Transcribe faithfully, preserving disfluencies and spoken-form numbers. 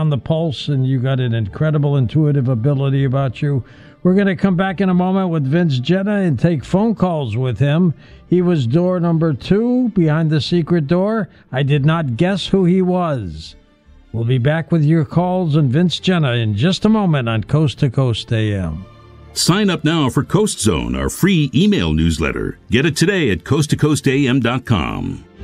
on the pulse, and you got an incredible intuitive ability about you. We're going to come back in a moment with Vince Genna and take phone calls with him. He was door number two behind the secret door. I did not guess who he was. We'll be back with your calls and Vince Genna in just a moment on Coast to Coast A M. Sign up now for Coast Zone, our free email newsletter. Get it today at coast to coast a m dot com.